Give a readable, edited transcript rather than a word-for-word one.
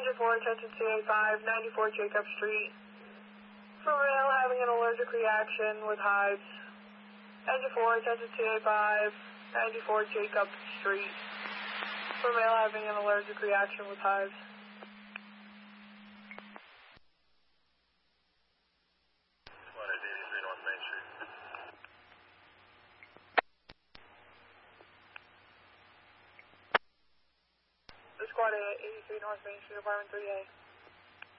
Engine 4, attention 285, 94 Jacob Street. For male having an allergic reaction with hives. Engine 4, attention 285, 94 Jacob Street. For male having an allergic reaction with hives. Squad 83 North Main Street, Apartment 3A.